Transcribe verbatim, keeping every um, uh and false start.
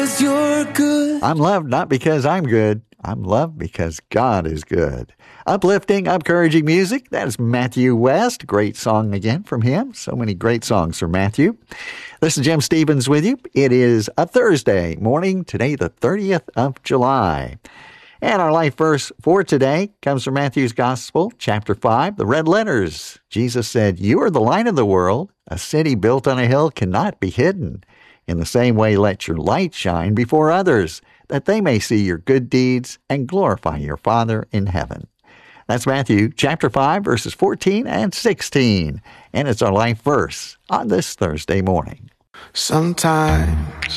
'cause you're good. I'm loved not because I'm good. I'm loved because God is good. Uplifting, encouraging music. That is Matthew West. Great song again from him. So many great songs from Matthew. This is Jim Stevens with you. It is a Thursday morning, today the thirtieth of July. And our life verse for today comes from Matthew's Gospel, chapter five, the red letters. Jesus said, "You are the light of the world. A city built on a hill cannot be hidden. In the same way, let your light shine before others, that they may see your good deeds and glorify your Father in heaven." That's Matthew chapter five, verses fourteen and sixteen. And it's our life verse on this Thursday morning. Sometimes